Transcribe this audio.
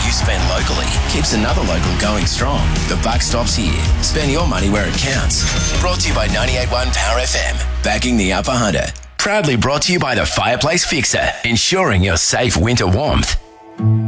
you spend locally keeps another local going strong. The buck stops here. Spend your money where it counts. Brought to you by 98.1 Power FM. Backing the Upper Hunter. Proudly brought to you by the Fireplace Fixer. Ensuring your safe winter warmth.